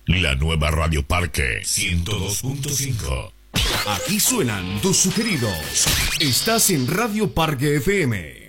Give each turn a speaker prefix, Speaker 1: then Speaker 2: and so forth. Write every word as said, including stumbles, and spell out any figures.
Speaker 1: La nueva Radio Parque ciento dos punto cinco.
Speaker 2: Aquí suenan tus sugeridos. Estás en Radio Parque F M.